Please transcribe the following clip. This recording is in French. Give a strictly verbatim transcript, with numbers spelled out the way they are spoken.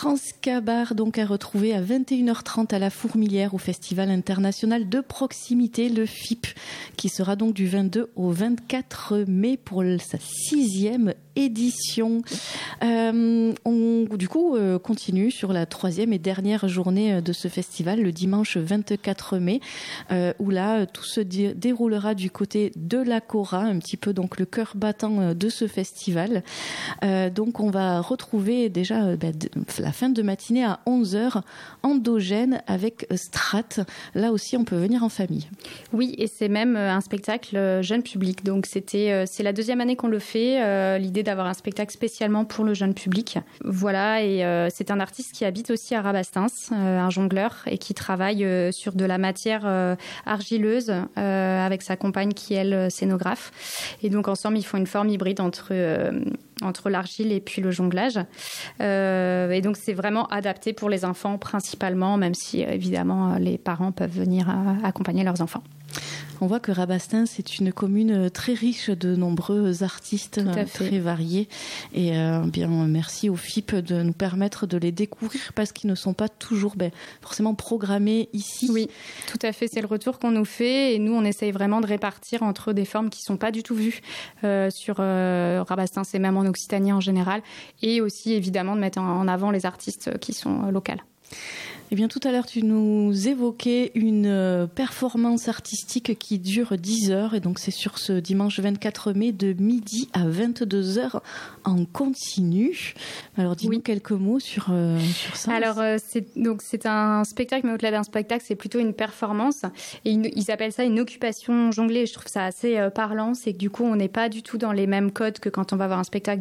Transcabar, donc à retrouver à vingt et une heures trente à la Fourmilière au Festival international de proximité, le F I P, qui sera donc du vingt-deux au vingt-quatre mai pour sa sixième édition. Euh, on, du coup, euh, continue sur la troisième et dernière journée de ce festival, le dimanche vingt-quatre mai, euh, où là, tout se dé- déroulera du côté de la Cora, un petit peu donc le cœur battant de ce festival. Euh, donc, on va retrouver déjà euh, bah, de, la fin de matinée à onze heures, Endogène avec Strat. Là aussi, on peut venir en famille. Oui, et c'est même un spectacle jeune public. Donc, c'était, c'est la deuxième année qu'on le fait. Euh, l'idée d'avoir un spectacle spécialement pour le jeune public. Voilà, et euh, c'est un artiste qui habite aussi à Rabastens, euh, un jongleur, et qui travaille euh, sur de la matière euh, argileuse euh, avec sa compagne qui, elle, scénographe. Et donc, ensemble, ils font une forme hybride entre... Euh, entre l'argile et puis le jonglage. Euh, et donc, c'est vraiment adapté pour les enfants principalement, même si, évidemment, les parents peuvent venir euh, accompagner leurs enfants. On voit que Rabastens est une commune très riche de nombreux artistes très variés. Et euh, bien, merci au F I P de nous permettre de les découvrir parce qu'ils ne sont pas toujours ben, forcément programmés ici. Oui, tout à fait. C'est le retour qu'on nous fait. Et nous, on essaye vraiment de répartir entre des formes qui ne sont pas du tout vues euh, sur euh, Rabastens et même en Occitanie en général. Et aussi, évidemment, de mettre en avant les artistes qui sont euh, locales. Eh bien, tout à l'heure, tu nous évoquais une performance artistique qui dure dix heures. Et donc, c'est sur ce dimanche vingt-quatre mai de midi à vingt-deux heures en continu. Alors, dis-nous oui. quelques mots sur, euh, sur ça. Alors, euh, c'est, donc, c'est un spectacle, mais au-delà d'un spectacle, c'est plutôt une performance. Et une, ils appellent ça une occupation jonglée. Je trouve ça assez euh, parlant. C'est que du coup, on n'est pas du tout dans les mêmes codes que quand on va voir un spectacle